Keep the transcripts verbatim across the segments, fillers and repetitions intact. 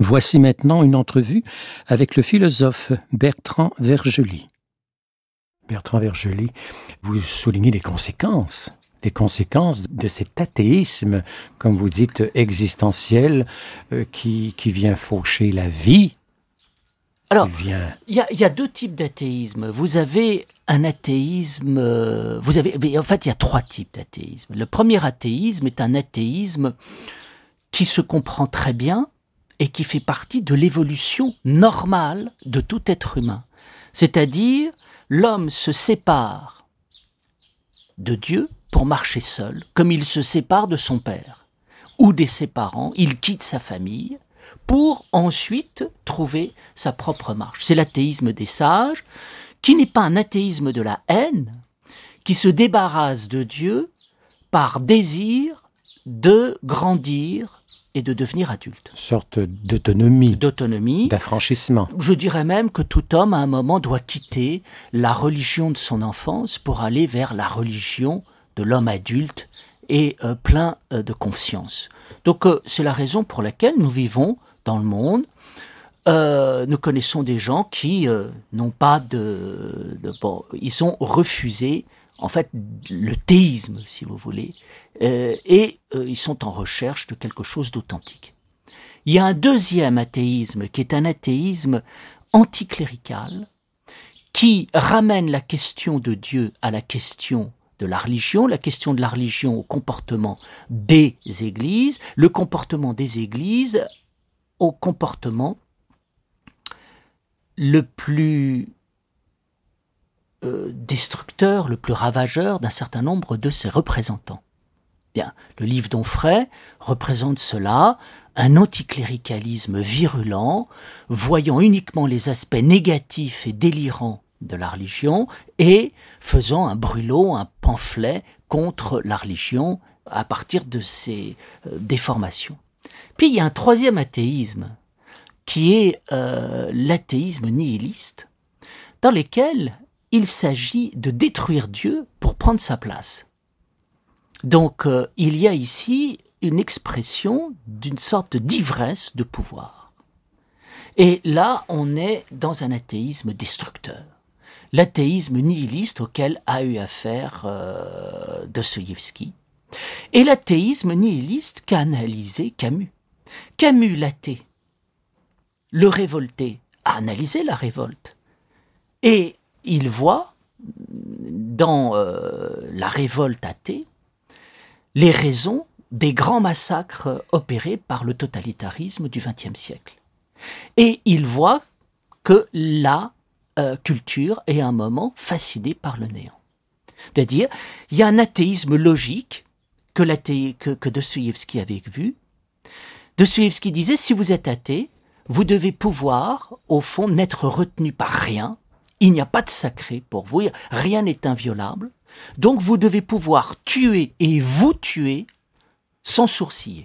Voici maintenant une entrevue avec le philosophe Bertrand Vergely. Bertrand Vergely, vous soulignez les conséquences, les conséquences de cet athéisme, comme vous dites, existentiel, euh, qui, qui vient faucher la vie. Alors, vient... il y a, y a deux types d'athéisme. Vous avez un athéisme... Euh, vous avez, en fait, il y a trois types d'athéisme. Le premier athéisme est un athéisme qui se comprend très bien et qui fait partie de l'évolution normale de tout être humain. C'est-à-dire, l'homme se sépare de Dieu pour marcher seul, comme il se sépare de son père ou de ses parents. Il quitte sa famille pour ensuite trouver sa propre marche. C'est l'athéisme des sages, qui n'est pas un athéisme de la haine, qui se débarrasse de Dieu par désir de grandir et de devenir adulte. Une sorte d'autonomie, d'autonomie, d'affranchissement. Je dirais même que tout homme, à un moment, doit quitter la religion de son enfance pour aller vers la religion de l'homme adulte et euh, plein euh, de conscience. Donc, euh, c'est la raison pour laquelle nous vivons dans le monde. Euh, nous connaissons des gens qui euh, n'ont pas de, de... Bon, ils ont refusé, en fait, le théisme, si vous voulez, euh, et euh, ils sont en recherche de quelque chose d'authentique. Il y a un deuxième athéisme, qui est un athéisme anticlérical, qui ramène la question de Dieu à la question de la religion, la question de la religion au comportement des églises, le comportement des églises au comportement le plus euh, destructeur, le plus ravageur d'un certain nombre de ses représentants. Bien, le livre d'Onfray représente cela, un anticléricalisme virulent, voyant uniquement les aspects négatifs et délirants de la religion et faisant un brûlot, un pamphlet contre la religion à partir de ces euh, déformations. Puis il y a un troisième athéisme qui est euh, l'athéisme nihiliste, dans lequel il s'agit de détruire Dieu pour prendre sa place. Donc euh, il y a ici une expression d'une sorte d'ivresse de pouvoir. Et là, on est dans un athéisme destructeur. L'athéisme nihiliste auquel a eu affaire euh, Dostoïevski. Et l'athéisme nihiliste qu'a analysé Camus. Camus, l'athée, le révolté, a analysé la révolte. Et il voit dans euh, la révolte athée les raisons des grands massacres opérés par le totalitarisme du vingtième siècle. Et il voit que la euh, culture est à un moment fascinée par le néant. C'est-à-dire, il y a un athéisme logique que, l'athé, que, que Dostoïevski avait vu. Dostoïevski disait, si vous êtes athée, vous devez pouvoir, au fond, n'être retenu par rien. Il n'y a pas de sacré pour vous, rien n'est inviolable. Donc vous devez pouvoir tuer et vous tuer sans sourciller.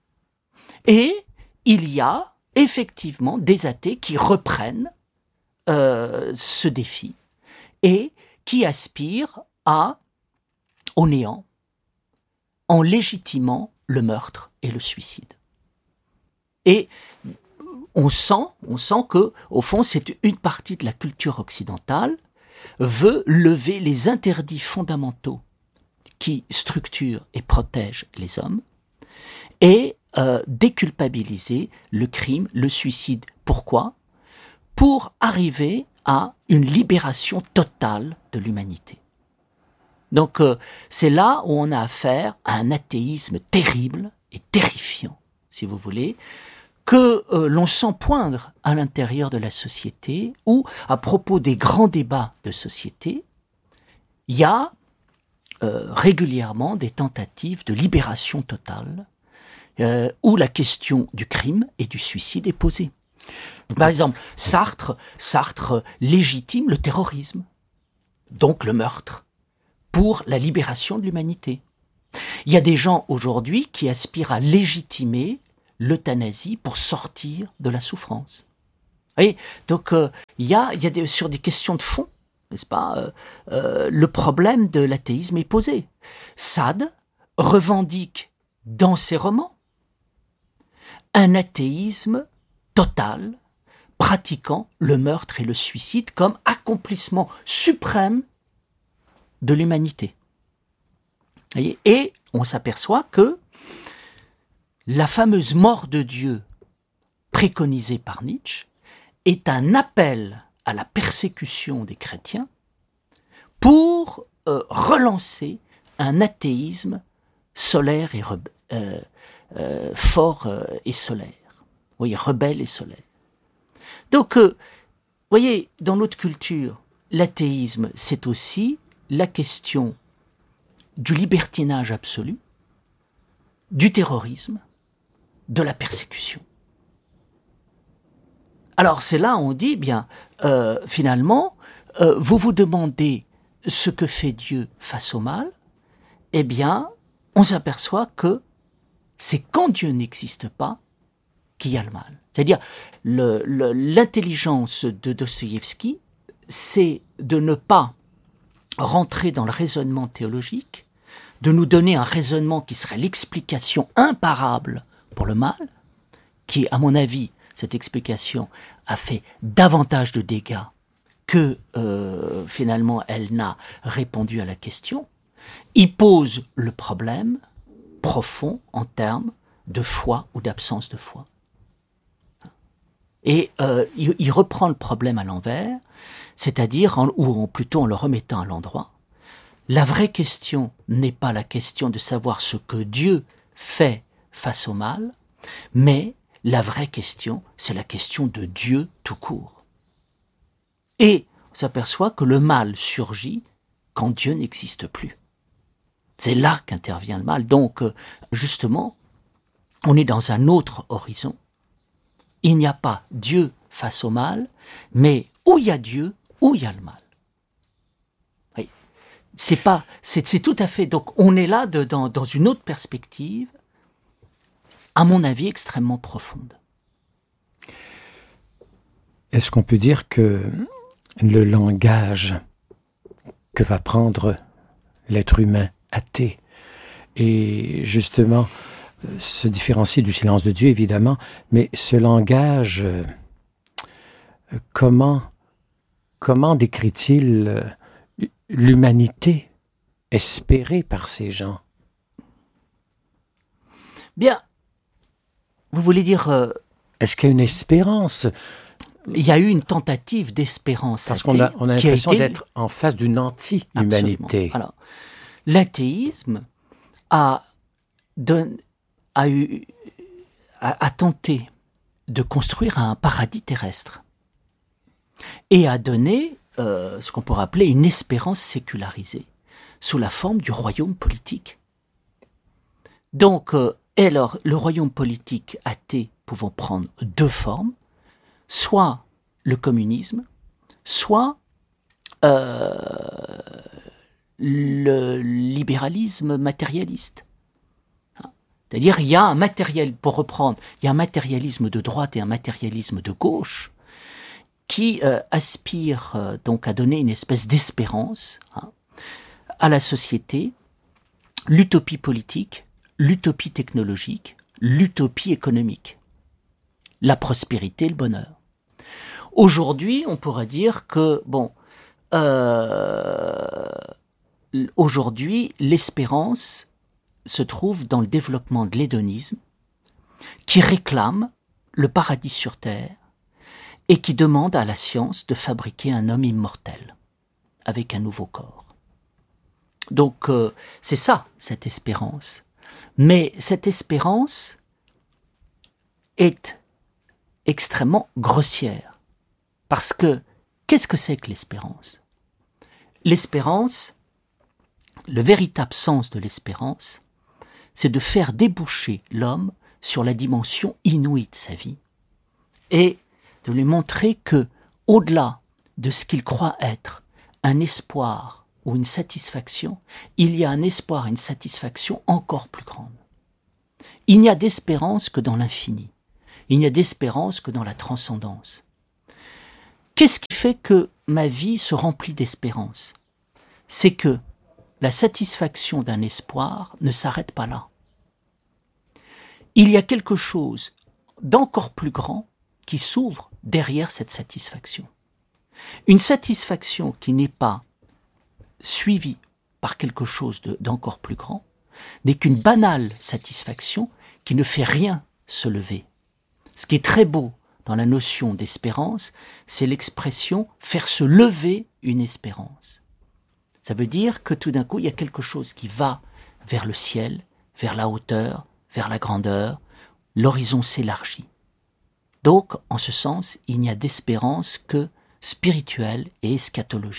Et il y a effectivement des athées qui reprennent euh, ce défi et qui aspirent à, au néant en légitimant le meurtre et le suicide. Et on sent, on sent que, au fond, c'est une partie de la culture occidentale veut lever les interdits fondamentaux qui structurent et protègent les hommes et euh, déculpabiliser le crime, le suicide. Pourquoi ? Pour arriver à une libération totale de l'humanité. Donc euh, c'est là où on a affaire à un athéisme terrible et terrifiant, si vous voulez, que euh, l'on sent poindre à l'intérieur de la société, où, à propos des grands débats de société, il y a euh, régulièrement des tentatives de libération totale, euh, où la question du crime et du suicide est posée. Par exemple, Sartre, Sartre légitime le terrorisme, donc le meurtre, pour la libération de l'humanité. Il y a des gens aujourd'hui qui aspirent à légitimer l'euthanasie pour sortir de la souffrance. Vous voyez, donc euh, il y a, il y a des, sur des questions de fond, n'est-ce pas, euh, euh, le problème de l'athéisme est posé. Sade revendique dans ses romans un athéisme total, pratiquant le meurtre et le suicide comme accomplissement suprême de l'humanité. Voyez, et on s'aperçoit que la fameuse mort de Dieu préconisée par Nietzsche est un appel à la persécution des chrétiens pour euh, relancer un athéisme solaire et rebe- euh, euh, fort euh, et solaire. Oui, rebelle et solaire. Donc, euh, voyez, dans notre culture, l'athéisme, c'est aussi la question du libertinage absolu, du terrorisme, de la persécution. Alors c'est là où on dit, bien, euh, finalement, euh, vous vous demandez ce que fait Dieu face au mal, eh bien, on s'aperçoit que c'est quand Dieu n'existe pas qu'il y a le mal. C'est-à-dire, le, le, l'intelligence de Dostoïevski, c'est de ne pas rentrer dans le raisonnement théologique, de nous donner un raisonnement qui serait l'explication imparable pour le mal, qui, à mon avis, cette explication a fait davantage de dégâts que, euh, finalement, elle n'a répondu à la question. Il pose le problème profond en termes de foi ou d'absence de foi. Et euh, il, il reprend le problème à l'envers, c'est-à-dire, en, ou en, plutôt en le remettant à l'endroit. La vraie question n'est pas la question de savoir ce que Dieu fait face au mal, mais la vraie question, c'est la question de Dieu tout court. Et on s'aperçoit que le mal surgit quand Dieu n'existe plus. C'est là qu'intervient le mal. Donc, justement, on est dans un autre horizon. Il n'y a pas Dieu face au mal, mais où il y a Dieu, où il y a le mal. Oui. C'est pas, c'est, c'est tout à fait. Donc, on est là de, dans, dans une autre perspective, à mon avis, extrêmement profonde. Est-ce qu'on peut dire que le langage que va prendre l'être humain athée et justement se différencier du silence de Dieu, évidemment, mais ce langage, euh, comment, comment décrit-il euh, l'humanité espérée par ces gens? Bien, vous voulez dire... Euh, Est-ce qu'il y a une espérance? Il y a eu une tentative d'espérance. Parce qu'on a, on a l'impression été... d'être en face d'une anti-humanité. Alors, l'athéisme a, don... a, eu... a, a tenté de construire un paradis terrestre et a donné euh, ce qu'on pourrait appeler une espérance sécularisée sous la forme du royaume politique. Donc, euh, et alors, le royaume politique athée pouvant prendre deux formes, soit le communisme, soit euh, le libéralisme matérialiste. C'est-à-dire, il y a un matériel, pour reprendre, il y a un matérialisme de droite et un matérialisme de gauche qui euh, aspire euh, donc à donner une espèce d'espérance hein, à la société, l'utopie politique, l'utopie technologique, l'utopie économique, la prospérité, le bonheur. Aujourd'hui, on pourrait dire que, bon, euh, aujourd'hui, l'espérance se trouve dans le développement de l'hédonisme, qui réclame le paradis sur terre et qui demande à la science de fabriquer un homme immortel avec un nouveau corps. Donc, euh, c'est ça, cette espérance. Mais cette espérance est extrêmement grossière. Parce que, qu'est-ce que c'est que l'espérance? L'espérance, le véritable sens de l'espérance, c'est de faire déboucher l'homme sur la dimension inouïe de sa vie et de lui montrer que, au-delà de ce qu'il croit être un espoir ou une satisfaction, il y a un espoir et une satisfaction encore plus grande. Il n'y a d'espérance que dans l'infini. Il n'y a d'espérance que dans la transcendance. Qu'est-ce qui fait que ma vie se remplit d'espérance? C'est que la satisfaction d'un espoir ne s'arrête pas là. Il y a quelque chose d'encore plus grand qui s'ouvre derrière cette satisfaction. Une satisfaction qui n'est pas suivie par quelque chose de, d'encore plus grand n'est qu'une banale satisfaction qui ne fait rien se lever. Ce qui est très beau dans la notion d'espérance, c'est l'expression « faire se lever une espérance ». Ça veut dire que tout d'un coup, il y a quelque chose qui va vers le ciel, vers la hauteur, vers la grandeur, l'horizon s'élargit. Donc, en ce sens, il n'y a d'espérance que spirituelle et eschatologique.